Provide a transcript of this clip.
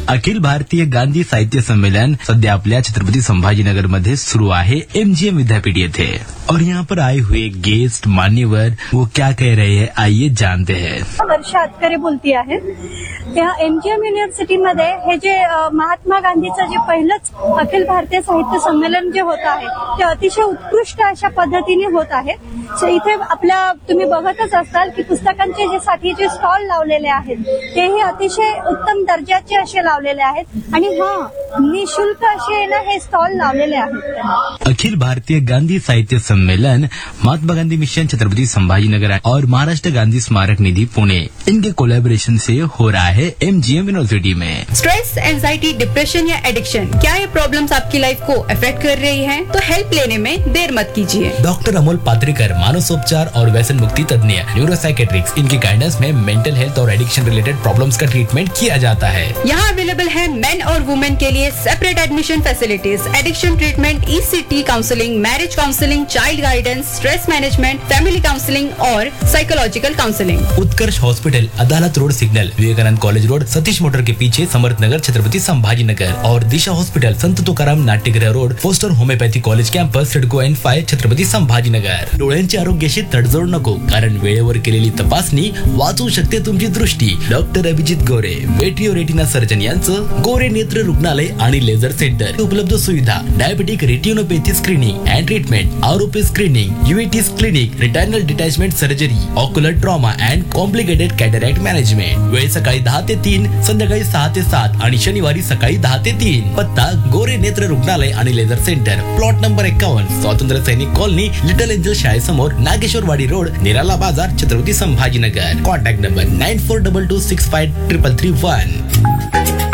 अखिल भारतीय गांधी साहित्य सम्मेलन सध्या आपल्या छत्रपति संभाजीनगर मध्ये सुरू आहे MGM विद्यापीठ येथे। और यहाँ पर आए हुए गेस्ट मान्यवर वो क्या कह रहे हैं, आइए जानते हैं। वर्षा अतकरे बोलती आहे। त्या MGM युनिव्हर्सिटीमध्ये हे जे महात्मा गांधीचं जे पहिलंच अखिल भारतीय साहित्य संमेलन जे होत आहे ते अतिशय उत्कृष्ट अशा पद्धतीने होत आहे। इथे आपल्या तुम्ही बघतच असाल की पुस्तकांचे जे साठी जे स्टॉल लावलेले आहेत तेही अतिशय उत्तम दर्जाचे असे लावलेले आहेत आणि निशुल्क असे हे स्टॉल लावलेले आहेत। अखिल भारतीय गांधी साहित्य सम्मेलन महात्मा गांधी मिशन छत्रपति संभाजीनगर और महाराष्ट्र गांधी स्मारक निधि पुणे इनके कोलैबोरेशन से हो रहा है MGM यूनिवर्सिटी में। स्ट्रेस, एंजाइटी, डिप्रेशन या एडिक्शन, क्या ये प्रॉब्लम्स आपकी लाइफ को अफेक्ट कर रही हैं? तो हेल्प लेने में देर मत कीजिए। डॉक्टर अमोल पात्रेकर मानसोपचार और व्यसन मुक्ति तज्ञ न्यूरोसाइकेट्रिक्स, इनकी गाइडेंस में मेंटल हेल्थ और एडिक्शन रिलेटेड प्रॉब्लम्स का ट्रीटमेंट किया जाता है। यहाँ अवेलेबल है मेन और वुमेन के लिए separate admission facilities, addiction treatment, ECT counselling, marriage counselling, child guidance, stress management, family counselling और साइकोलॉजिकल काउंसलिंग। उत्कर्ष हॉस्पिटल, अदालत road signal, Vivekananda college road, Satish motor के पीछे, समर्थ नगर, छत्रपति संभाजीनगर। और दिशा हॉस्पिटल, संत तुकाराम नाट्यगृह road, poster homeopathy college campus, CIDCO N5, Chhatrapati Sambhajinagar. डोळ्यांच्या आरोग्याशी तडजोड नको, कारण वेळेवर केलेली तपासणी वाचवू शकते तुमची दृष्टी। डॉक्टर अभिजित गोरे, मेट्रिओ रेटिना सर्जन यांचं गोरे नेत्र रुग्णालय आणि लेझर सेंटर। उपलब्ध सुविधा diabetic retinopathy screening and treatment, आरोपी screening, UVT's clinic, रिटायनल detachment surgery, ocular trauma and complicated cataract management. वेळ सकाळी 10 ते 3, संध्याकाळी 6 ते 7 आणि शनिवारी सकाळी 10 ते 3। पत्ता गोरे नेत्र रुग्णालय आणि लेझर सेंटर, प्लॉट नंबर 51, स्वातंत्र्य सैनिक colony, little angel शाळेसमोर, Nageshwarwadi road, निराला बाजार, छत्रपति संभाजीनगर। Contact number 9422653331।